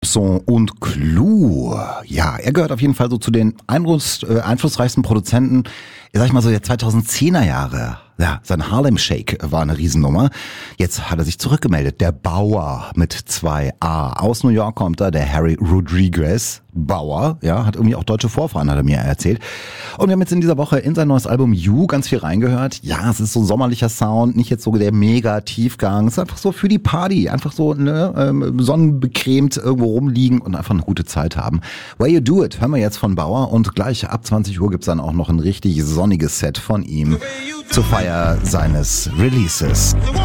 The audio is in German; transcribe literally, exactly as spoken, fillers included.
Son und Clue. Ja, er gehört auf jeden Fall so zu den einfluss, äh, einflussreichsten Produzenten, sag ich mal so der zweitausendzehner Jahre. Ja, sein Harlem Shake war eine Riesennummer. Jetzt hat er sich zurückgemeldet. Der Bauer mit zwei A. Aus New York kommt er, der Harry Rodriguez. Bauer, ja, hat irgendwie auch deutsche Vorfahren, hat er mir erzählt. Und wir haben jetzt in dieser Woche in sein neues Album You ganz viel reingehört. Ja, es ist so sommerlicher Sound, nicht jetzt so der mega Tiefgang. Es ist einfach so für die Party, einfach so ne, ähm, sonnenbecremt irgendwo rumliegen und einfach eine gute Zeit haben. Way You Do It hören wir jetzt von Bauer und gleich ab zwanzig Uhr gibt's dann auch noch ein richtig sonniges Set von ihm zur Feier seines Releases.